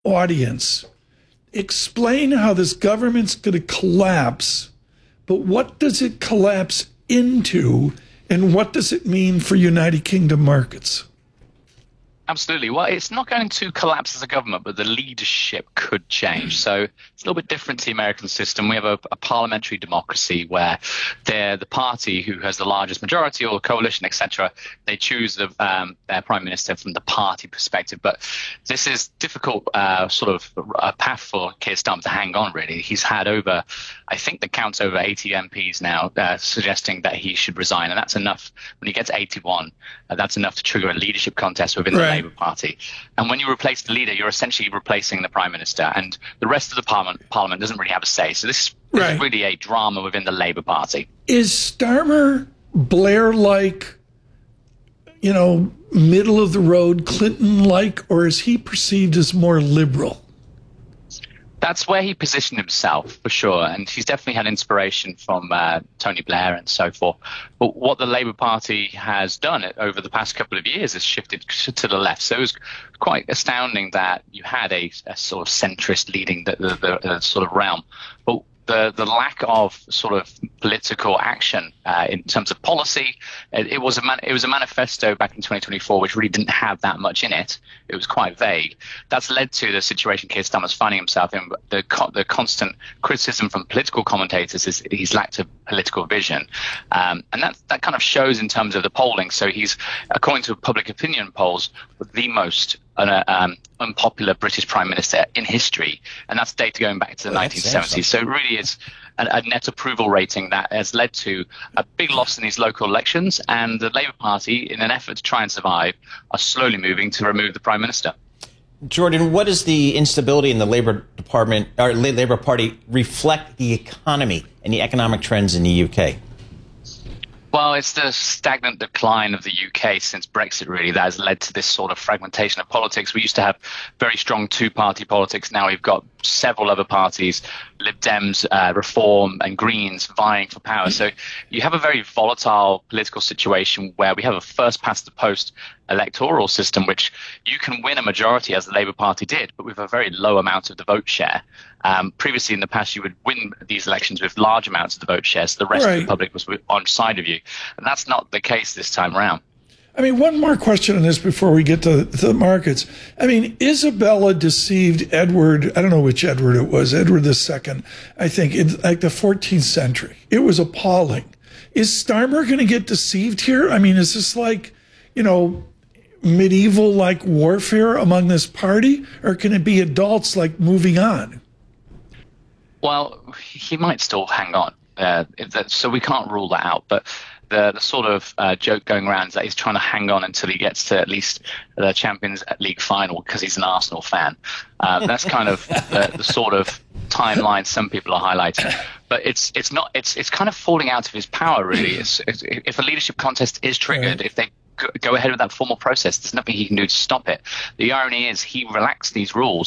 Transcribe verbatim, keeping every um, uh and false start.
audience, explain how this government's going to collapse, but what does it collapse into, and what does it mean for United Kingdom markets? Absolutely. Well, it's not going to collapse as a government, but the leadership could change. So it's a little bit different to the American system. We have a, a parliamentary democracy where they're the party who has the largest majority or coalition, et cetera. They choose the, um, their prime minister from the party perspective. But this is difficult uh, sort of a path for Keir Starmer to hang on, really. He's had over, I think the count's over eighty M Ps now uh, suggesting that he should resign. And that's enough. When he gets eighty-one, uh, that's enough to trigger a leadership contest within the Right. Labour Party. And when you replace the leader, you're essentially replacing the prime minister, and the rest of the parliament parliament doesn't really have a say. So this, this Right. is really a drama within the Labour Party. Is Starmer Blair-like, you know, middle of the road, Clinton-like, or is he perceived as more liberal? That's where he positioned himself, for sure. And he's definitely had inspiration from uh, Tony Blair and so forth. But what the Labour Party has done over the past couple of years is shifted to the left. So it was quite astounding that you had a, a sort of centrist leading the, the, the, the sort of realm. But the, the lack of sort of political action uh, in terms of policy, it, it was a man, it was a manifesto back in twenty twenty-four which really didn't have that much in it. It was quite vague. That's led to the situation Keir Starmer's finding himself in. The the constant criticism from political commentators is he's lacked a political vision, um, and that that kind of shows in terms of the polling. So he's, according to public opinion polls, the most uh, um, unpopular British Prime Minister in history, and that's data going back to the Well, nineteen seventies. So it really is a, a net approval rating that has led to a big loss in these local elections, and the Labour Party, in an effort to try and survive, are slowly moving to remove the Prime Minister. Jordan, what does the instability in the Labour Department or Labour Party reflect the economy and the economic trends in the U K? Well, it's the stagnant decline of the U K since Brexit, really, that has led to this sort of fragmentation of politics. We used to have very strong two-party politics. Now we've got several other parties, Lib Dems, uh, Reform and Greens vying for power. So you have a very volatile political situation where we have a first-past-the-post electoral system, which you can win a majority, as the Labour Party did, but with a very low amount of the vote share. Um, previously in the past, you would win these elections with large amounts of the vote share, so the rest Right. of the public was on side of you. And that's not the case this time around. I mean, one more question on this before we get to, to the markets. I mean, Isabella deceived Edward, I don't know which Edward it was, Edward the Second, I think, in like the fourteenth century. It was appalling. Is Starmer going to get deceived here? I mean, is this like, you know, medieval-like warfare among this party, or can it be adults like moving on? Well, he might still hang on, uh, if that, so we can't rule that out. But the, the sort of uh, joke going around is that he's trying to hang on until he gets to at least the Champions League final because he's an Arsenal fan. Uh, that's kind of the, the sort of timeline some people are highlighting. But it's it's not it's it's kind of falling out of his power, really. It's, it's, if a leadership contest is triggered, Right. if they go ahead with that formal process, there's nothing he can do to stop it. The irony is he relaxed these rules